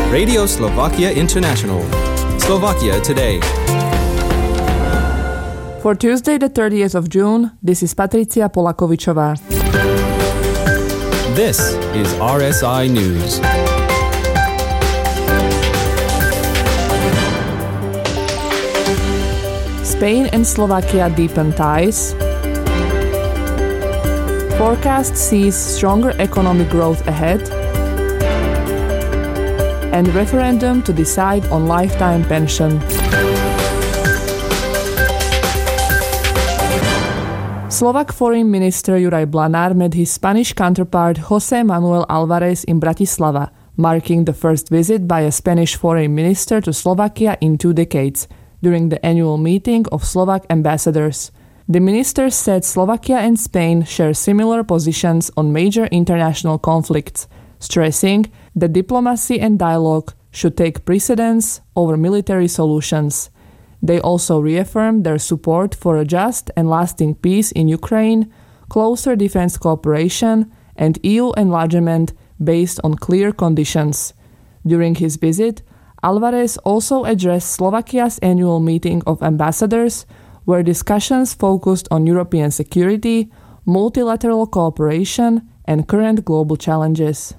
Radio Slovakia International. Slovakia Today. For Tuesday, the 30th of June, this is Patricia Polakovičová. This is RSI News. Spain and Slovakia deepen ties. Forecast sees stronger economic growth ahead. And referendum to decide on lifetime pension. Slovak Foreign Minister Juraj Blanár met his Spanish counterpart José Manuel Álvarez in Bratislava, marking the first visit by a Spanish foreign minister to Slovakia in 2 decades, during the annual meeting of Slovak ambassadors. The ministers said Slovakia and Spain share similar positions on major international conflicts, stressing that diplomacy and dialogue should take precedence over military solutions. They also reaffirmed their support for a just and lasting peace in Ukraine, closer defense cooperation, and EU enlargement based on clear conditions. During his visit, Álvarez also addressed Slovakia's annual meeting of ambassadors, where discussions focused on European security, multilateral cooperation, and current global challenges.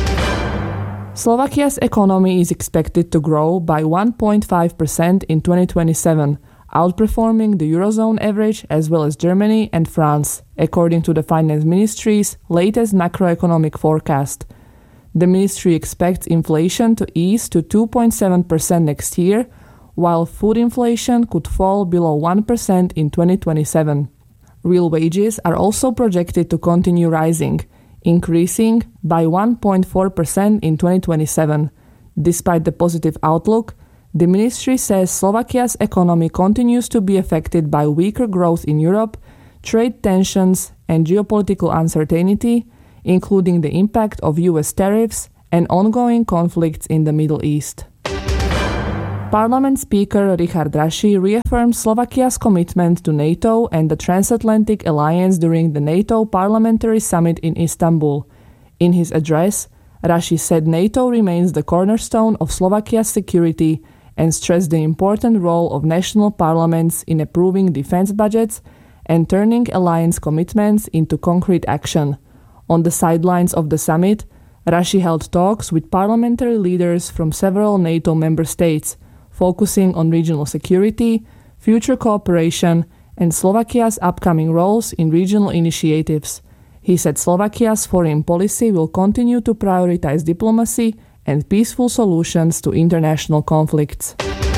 Slovakia's economy is expected to grow by 1.5% in 2027, outperforming the Eurozone average as well as Germany and France, according to the Finance Ministry's latest macroeconomic forecast. The ministry expects inflation to ease to 2.7% next year, while food inflation could fall below 1% in 2027. Real wages are also projected to continue rising, increasing by 1.4% in 2027. Despite the positive outlook, the ministry says Slovakia's economy continues to be affected by weaker growth in Europe, trade tensions, and geopolitical uncertainty, including the impact of US tariffs and ongoing conflicts in the Middle East. Parliament Speaker Richard Raši reaffirmed Slovakia's commitment to NATO and the Transatlantic Alliance during the NATO Parliamentary Summit in Istanbul. In his address, Raši said NATO remains the cornerstone of Slovakia's security and stressed the important role of national parliaments in approving defense budgets and turning alliance commitments into concrete action. On the sidelines of the summit, Raši held talks with parliamentary leaders from several NATO member states, focusing on regional security, future cooperation, and Slovakia's upcoming roles in regional initiatives. He said Slovakia's foreign policy will continue to prioritize diplomacy and peaceful solutions to international conflicts.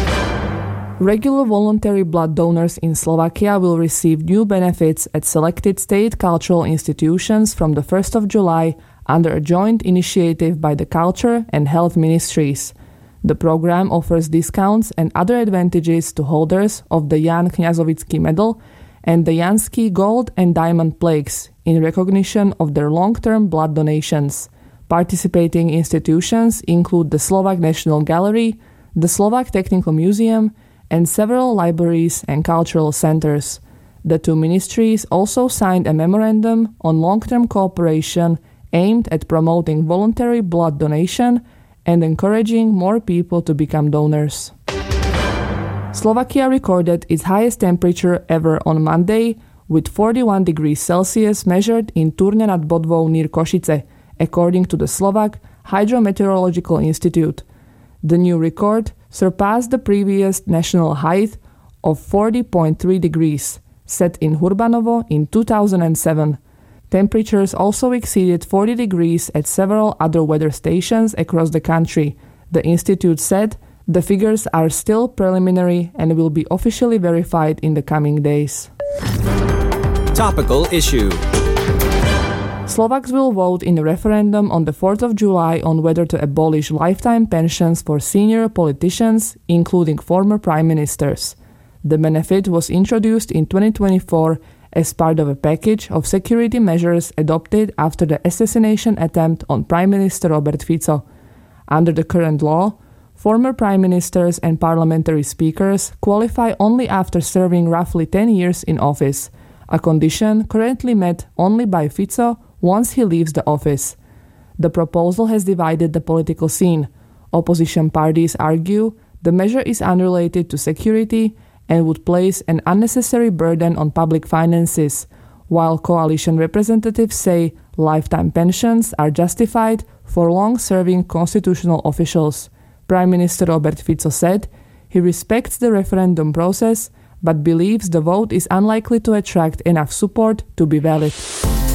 Regular voluntary blood donors in Slovakia will receive new benefits at selected state cultural institutions from the 1st of July under a joint initiative by the Culture and Health Ministries. The program offers discounts and other advantages to holders of the Jan Kňazovický Medal and the Janský Gold and Diamond Plaques in recognition of their long-term blood donations. Participating institutions include the Slovak National Gallery, the Slovak Technical Museum, and several libraries and cultural centers. The two ministries also signed a memorandum on long-term cooperation aimed at promoting voluntary blood donation and encouraging more people to become donors. Slovakia recorded its highest temperature ever on Monday, with 41 degrees Celsius measured in Turňa nad Bodvou near Košice, according to the Slovak Hydrometeorological Institute. The new record surpassed the previous national height of 40.3 degrees, set in Hurbanovo in 2007. Temperatures also exceeded 40 degrees at several other weather stations across the country. The institute said the figures are still preliminary and will be officially verified in the coming days. Topical issue. Slovaks will vote in a referendum on the 4th of July on whether to abolish lifetime pensions for senior politicians, including former prime ministers. The benefit was introduced in 2024 as part of a package of security measures adopted after the assassination attempt on Prime Minister Robert Fico. Under the current law, former prime ministers and parliamentary speakers qualify only after serving roughly 10 years in office, a condition currently met only by Fico once he leaves the office. The proposal has divided the political scene. Opposition parties argue the measure is unrelated to security and would place an unnecessary burden on public finances, while coalition representatives say lifetime pensions are justified for long-serving constitutional officials. Prime Minister Robert Fico said he respects the referendum process but believes the vote is unlikely to attract enough support to be valid.